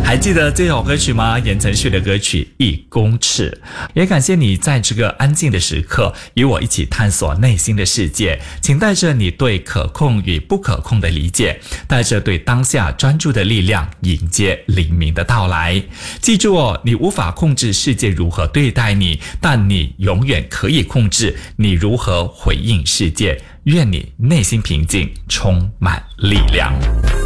还记得这首歌曲吗？言承旭的歌曲《1公尺》。也感谢你在这个安静的时刻与我一起探索内心的世界，请带着你对可控与不可控的理解，带着对当下专注的力量，迎接黎明的到来。记住哦，你无法控制世界如何对待你，但你永远可以控制你如何回应世界。愿你内心平静，充满力量。